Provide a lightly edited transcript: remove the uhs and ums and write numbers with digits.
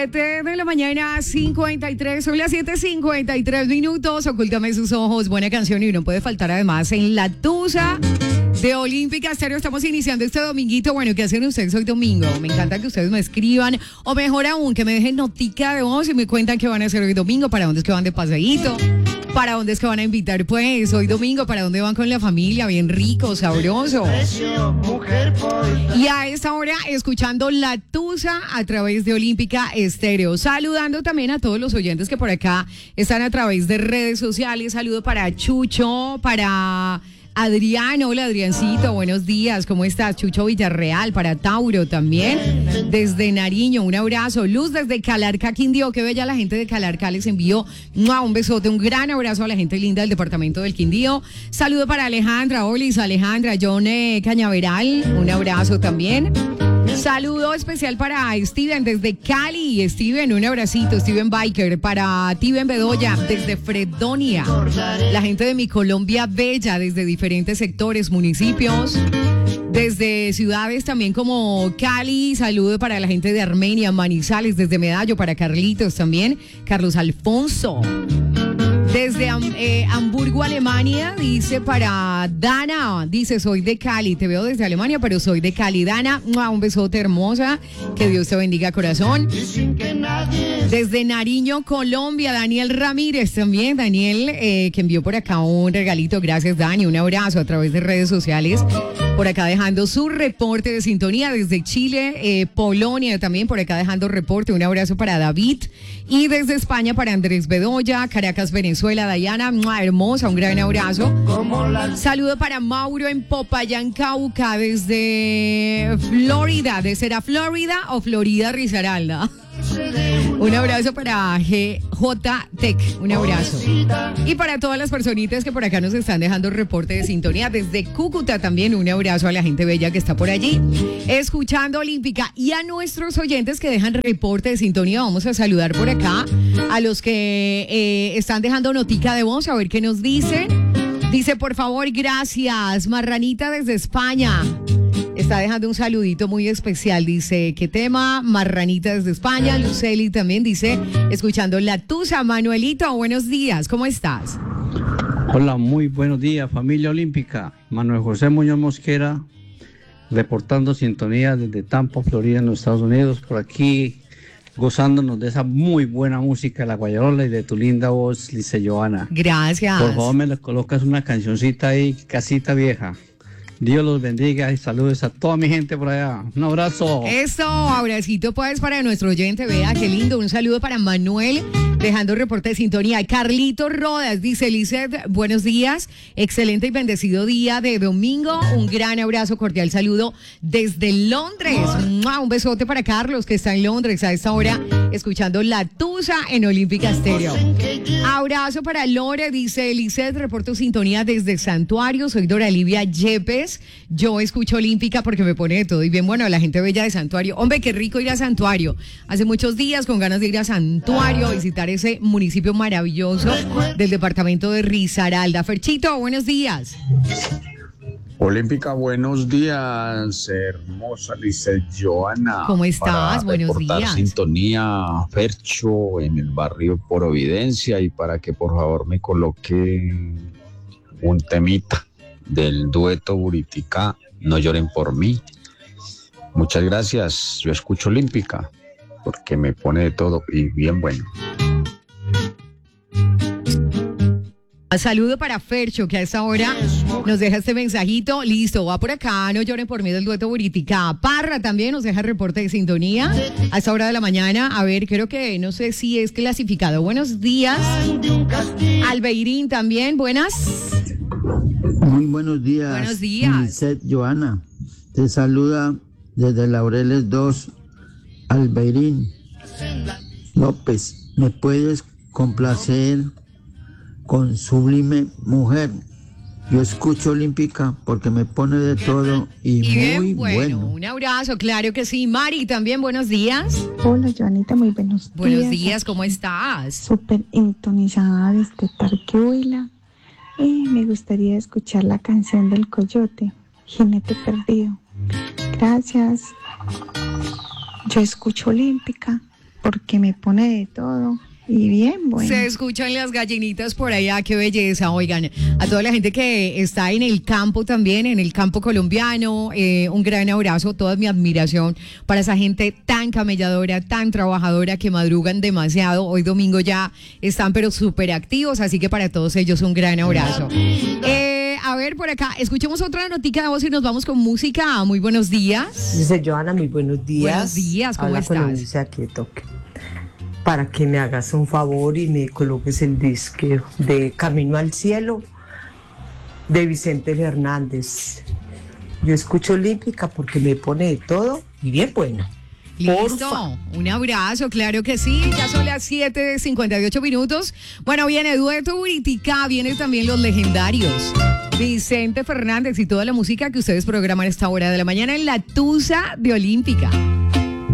7 de la mañana, 53, son las 7:53 minutos. Ocúltame sus ojos, buena canción y no puede faltar además en la tusa de Olímpica Estéreo. Estamos iniciando este dominguito. Bueno, ¿qué hacen ustedes hoy domingo? Me encanta que ustedes me escriban, o mejor aún, que me dejen notica de voz y me cuentan qué van a hacer hoy domingo, para dónde es que van de paseíto, para dónde es que van a invitar pues hoy domingo, para dónde van con la familia, bien rico, sabroso. Y a esta hora escuchando La Tusa a través de Olímpica Estéreo. Saludando también a todos los oyentes que por acá están a través de redes sociales. Saludo para Chucho, para Adrián. Hola Adriancito, buenos días, ¿cómo estás? Chucho Villarreal, para Tauro también, desde Nariño, un abrazo. Luz desde Calarcá, Quindío, qué bella la gente de Calarcá, les envío un besote, un gran abrazo a la gente linda del departamento del Quindío. Saludo para Alejandra, Olis, Alejandra, John Cañaveral, un abrazo también. Saludo especial para Steven desde Cali. Steven, un abracito. Steven Biker, para Tiben Bedoya desde Fredonia. La gente de mi Colombia Bella desde diferentes sectores, municipios, desde ciudades también como Cali. Saludo para la gente de Armenia, Manizales, desde Medallo, para Carlitos también, Carlos Alfonso. Desde Hamburgo, Alemania, dice para Dana, dice soy de Cali, te veo desde Alemania, pero soy de Cali. Dana, un besote hermosa, que Dios te bendiga corazón. Desde Nariño, Colombia, Daniel Ramírez también, Daniel que envió por acá un regalito, gracias Dani, un abrazo a través de redes sociales, por acá dejando su reporte de sintonía desde Chile, Polonia también por acá dejando reporte, un abrazo para David, y desde España para Andrés Bedoya, Caracas, Venezuela, Dayana, hermosa, un gran abrazo. Saludo para Mauro en Popayán, Cauca, desde Florida, ¿será Florida o Florida Risaralda? Un abrazo para GJ Tech, un abrazo. Y para todas las personitas que por acá nos están dejando reporte de sintonía, desde Cúcuta también, un abrazo a la gente bella que está por allí, escuchando Olímpica. Y a nuestros oyentes que dejan reporte de sintonía, vamos a saludar por acá a los que están dejando notica de voz, a ver qué nos dicen. Dice, por favor, gracias, Marranita desde España. Está dejando un saludito muy especial, dice, ¿qué tema? Marranita desde España. Luceli también dice, escuchando La Tusa. Manuelito, buenos días, ¿cómo estás? Hola, muy buenos días, familia olímpica. Manuel José Muñoz Mosquera, reportando sintonía desde Tampa, Florida, en los Estados Unidos, por aquí gozándonos de esa muy buena música de La Guayarola y de tu linda voz, Lice Joana. Gracias. Por favor, me le colocas una cancioncita ahí, Casita Vieja. Dios los bendiga y saludos a toda mi gente por allá. Un abrazo. Eso, abracito pues para nuestro oyente, vea qué lindo. Un saludo para Manuel, dejando reporte de sintonía. Carlito Rodas dice, Lizeth, buenos días, excelente y bendecido día de domingo. Un gran abrazo, cordial saludo desde Londres. Un besote para Carlos, que está en Londres a esta hora, escuchando La Tusa en Olímpica Estéreo. Abrazo para Lore, dice Lizeth, reporto sintonía desde Santuario. Soy Dora Livia Yepes. Yo escucho Olímpica porque me pone de todo. Y bien, bueno, la gente bella de Santuario. Hombre, qué rico ir a Santuario. Hace muchos días con ganas de ir a Santuario, a visitar ese municipio maravilloso del departamento de Risaralda. Ferchito, buenos días. Olímpica, buenos días, hermosa Lice Joana. ¿Cómo estás? Buenos días. Sintonía, Fercho, en el barrio Providencia, y para que por favor me coloque un temita del dueto Buriticá, No lloren por mí. Muchas gracias, yo escucho Olímpica porque me pone de todo y bien bueno. Saludo para Fercho, que a esta hora nos deja este mensajito. Listo, va por acá, No lloren por mí del dueto Buriticá. Parra también nos deja reporte de sintonía a esta hora de la mañana. A ver, creo que no sé si es clasificado. Buenos días. Albeirín también, buenas. Muy buenos días. Buenos días. Lizeth Joana, te saluda desde Laureles 2, Albeirín. López, ¿me puedes complacer con Sublime Mujer? Yo escucho Olímpica porque me pone de todo y muy bueno. Un abrazo, claro que sí. Mari, también buenos días. Hola, Joanita, muy buenos días. Buenos días, ¿cómo estás? Súper entonizada desde Tarquihuila. Me gustaría escuchar la canción del Coyote, Jinete Perdido. Gracias. Yo escucho Olímpica. porque me pone de todo. Y bien, bueno. Se escuchan las gallinitas por allá, qué belleza. Oigan, a toda la gente que está en el campo también, en el campo colombiano, un gran abrazo, toda mi admiración para esa gente tan camelladora, tan trabajadora, que madrugan demasiado. Hoy domingo ya están pero súper activos, así que para todos ellos un gran abrazo. A ver, por acá, escuchemos otra notica de voz y nos vamos con música. Muy buenos días. Dice Joana, muy buenos días. Buenos días, ¿cómo Habla estás? con Alicia Toque. Para que me hagas un favor y me coloques el disco de Camino al Cielo de Vicente Fernández. Yo escucho Olímpica porque me pone de todo y bien bueno. Listo, un abrazo, claro que sí, ya son las 7:58. Bueno, viene Dueto Buriticá, vienen también los legendarios Vicente Fernández y toda la música que ustedes programan a esta hora de la mañana en la Tusa de Olímpica.